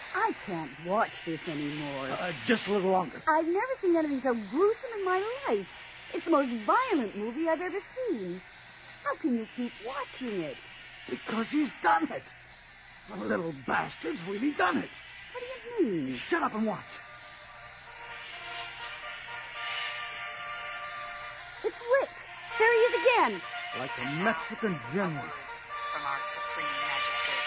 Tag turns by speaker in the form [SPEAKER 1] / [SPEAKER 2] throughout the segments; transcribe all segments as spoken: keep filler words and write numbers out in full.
[SPEAKER 1] I can't watch this anymore.
[SPEAKER 2] Uh, just a little longer.
[SPEAKER 1] I've never seen anything so gruesome in my life. It's the most violent movie I've ever seen. How can you keep watching it?
[SPEAKER 2] Because he's done it. The little bastard's really done it.
[SPEAKER 1] What do you mean?
[SPEAKER 2] Shut up and watch.
[SPEAKER 1] It's Rick. There he is again.
[SPEAKER 2] Like a Mexican general.
[SPEAKER 3] From our Supreme Magistrate.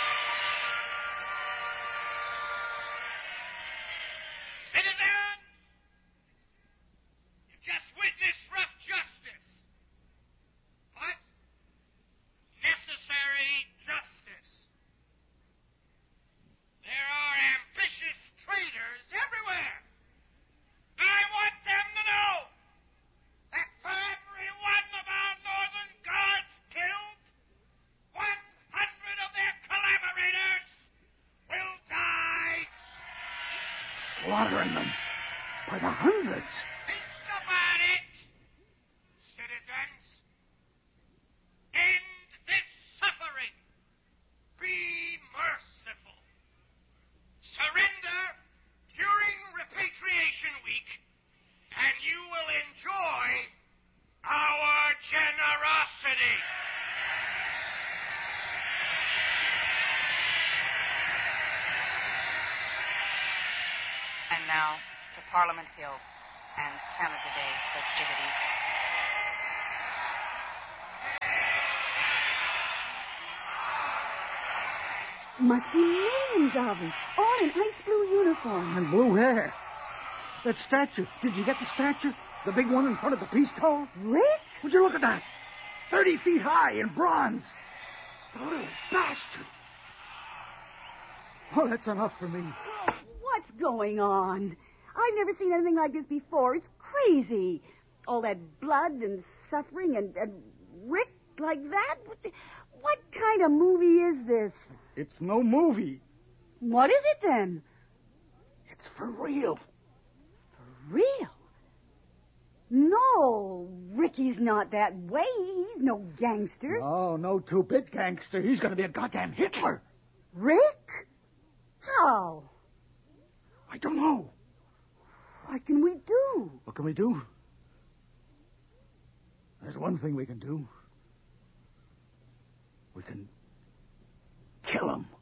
[SPEAKER 4] Citizens! You've just witnessed rough justice. What? Necessary justice. There are ambitious traitors everywhere. I want them to know that for every one of our northern guards killed, one hundred of their collaborators will die.
[SPEAKER 2] Slaughtering them by the hundreds.
[SPEAKER 4] Think about it, citizens. End this suffering. Be merciful. Surrender during repatriation week, and you will enjoy our generosity.
[SPEAKER 3] And now to Parliament Hill and Canada Day festivities.
[SPEAKER 1] Must be millions of them, all in ice blue uniforms.
[SPEAKER 2] And blue hair. That statue. Did you get the statue? The big one in front of the peace tower?
[SPEAKER 1] Rick?
[SPEAKER 2] Would you look at that? Thirty feet high in bronze. The little bastard. Well, that's enough for me.
[SPEAKER 1] Oh, what's going on? I've never seen anything like this before. It's crazy. All that blood and suffering and, and Rick like that. What, the, what kind of movie is this?
[SPEAKER 2] It's no movie.
[SPEAKER 1] What is it then?
[SPEAKER 2] It's for real.
[SPEAKER 1] For real? No, Ricky's not that way. He's no gangster.
[SPEAKER 2] Oh, no two-bit gangster. He's going to be a goddamn Hitler.
[SPEAKER 1] Rick? How?
[SPEAKER 2] I don't know.
[SPEAKER 1] What can we do?
[SPEAKER 2] What can we do? There's one thing we can do. We can kill him.